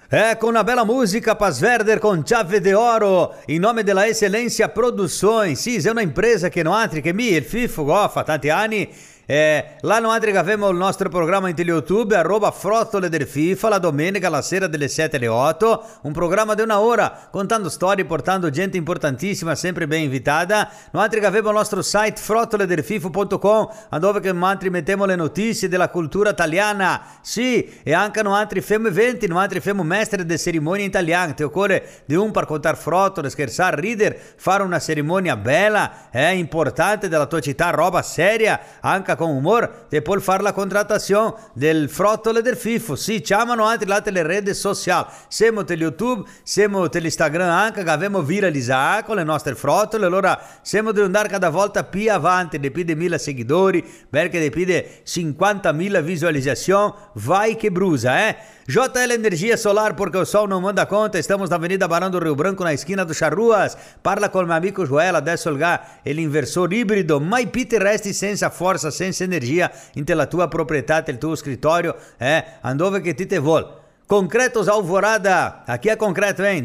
Con una bella musica Paz Verder con Chave de Oro, in nome della Excelência Produções. Sì, è una impresa che non altri che il FIFO fa tanti anni. Là non altri che abbiamo il nostro programma in YouTube, @Frottole del FIFA, la domenica alla sera delle 7 alle 8, un programma di una ora, contando storie, portando gente importantissima, sempre ben invitata. Noi altri che abbiamo il nostro site frottoledelfifo.com, dove che altri mettiamo le notizie della cultura italiana, sì, e anche noi altri femo eventi, noi altri femo mestre di cerimonie italiane, ti occorre di un per contare frottole, scherzare, ridere, fare una cerimonia bella, importante della tua città, roba seria, anche con humor, e poi fare la contrattazione del frottole del FIFO. Sì, chiamano altri là le reti sociali, siamo per YouTube, siamo per Instagram anche, che abbiamo viralizzato con le nostre frottole, allora siamo di andare cada volta più avanti, di più di 1000 seguidori, perché di più di 50.000 visualizzazioni, vai che brusa, JL Energia Solar, porque o sol não manda conta. Estamos na Avenida Barão do Rio Branco, na esquina do Charruas. Parla con meu amico Joel, adesso il inversor ibrido, mai pite resti senza forza, senza energia, in la tua proprietà, il tuo scrittorio, andove che ti te vuol. Concretos Alvorada, aqui é concreto, hein?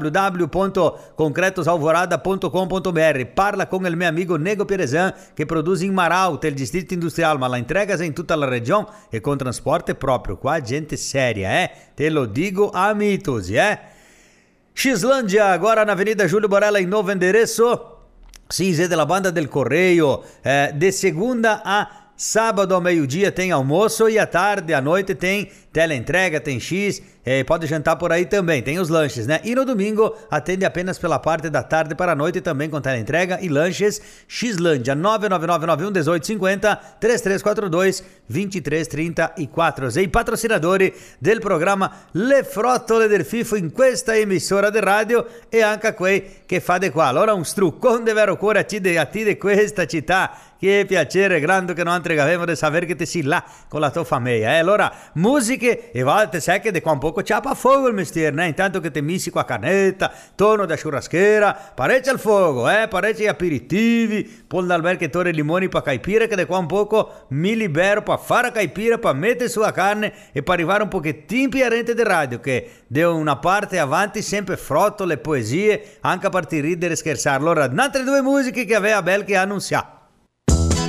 www.concretosalvorada.com.br. Parla com o meu amigo Nego Perezan, que produz em Marau, del distrito industrial, mas lá entregas em toda a região e com transporte próprio, com a gente séria, Te lo digo a mitos, Xlândia, agora na Avenida Júlio Borella, em novo endereço. Sim, é da banda del Correio, de segunda a sábado ao meio-dia tem almoço e à tarde, à noite tem teleentrega, tem X, pode jantar por aí também, tem os lanches, E no domingo atende apenas pela parte da tarde para a noite também com teleentrega e lanches. Xlândia, 999911850, 3342-2334. E patrocinadori del programma Le Frottole del FIFO in questa emissora di radio e anche quei che fa de qua. Allora un struccone de vero cuore a ti di questa città. Che piacere grande che non entregavamo di sapere che ti sei là con la tua famiglia, Allora, musiche e volte sai che di qua un poco ciapa a fuoco il mestiere, Intanto che ti missi qua canetta, torno da churrasquera, parecchio al fuoco, parecchi aperitivi, poi dal mercatore limoni per caipire, che di qua un poco mi libero per fare caipire, per mettere sulla carne e per arrivare un pochettino più a rente di radio, che da una parte avanti sempre frotto le poesie, anche a partire ridere e scherzare. Allora, altre due musiche che aveva bel che annunziare.